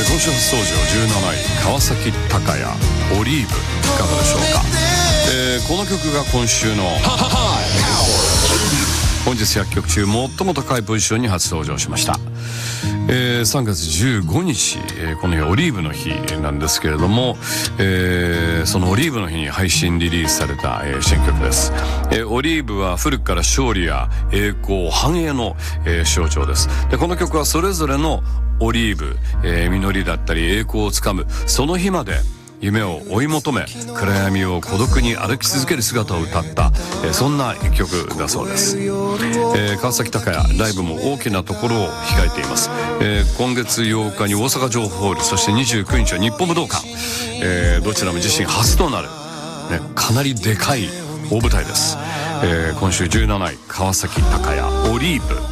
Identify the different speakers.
Speaker 1: 今週初登場17位川崎鷹也オリーブいかがでしょうか。この曲が今週の本日100曲中最も高いポジションに初登場しました。3月15日、この日はオリーブの日なんですけれども、そのオリーブの日に配信リリースされた、新曲です。オリーブは古くから勝利や栄光繁栄の、象徴です。でこの曲はそれぞれのオリーブ、実りだったり栄光をつかむその日まで夢を追い求め暗闇を孤独に歩き続ける姿を歌った、そんな一曲だそうです。川崎鷹也ライブも大きなところを控えています。今月8日に大阪城ホール、そして29日は日本武道館、どちらも自身初となる、かなりでかい大舞台です。今週17位川崎鷹也オリーブ。